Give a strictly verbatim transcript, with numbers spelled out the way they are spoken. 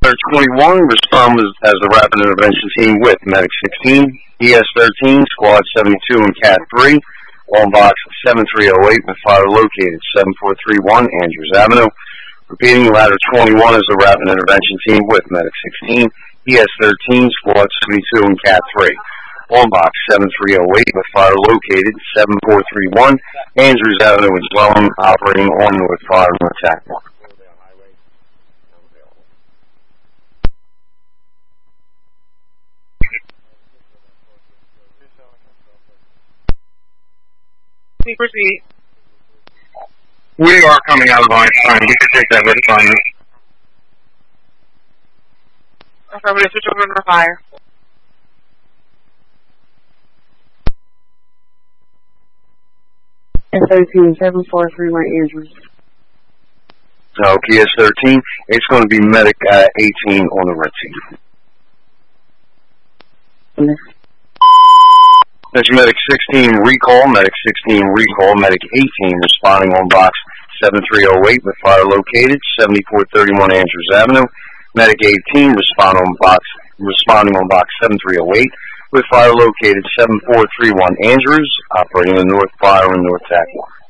twenty-one, respond as, as the Rapid Intervention Team with Medic sixteen, E S thirteen, Squad seventy-two, and Cat three. On box seven three oh eight with fire located seven four three one Andrews Avenue. Repeating, ladder twenty-one is the Rapid Intervention Team with Medic sixteen, E S thirteen, Squad seventy-two, and Cat three. On box seven three oh eight with fire located seven four three one Andrews Avenue is dwelling operating on North Fire and attack one. Proceed. We are coming out of Einstein. You can take that with assignment. Affirmative, switch over to fire. S thirteen, seven four three one Andrews. Okay, S thirteen, it's going to be Medic uh, eighteen on the red team. Yes. That's Medic sixteen recall, Medic sixteen recall, Medic eighteen responding on box seven three oh eight with fire located seventy-four thirty-one Andrews Avenue. Medic eighteen respond on box, responding on box seven three oh eight with fire located seven four three one Andrews, operating in North Fire and North Tack one.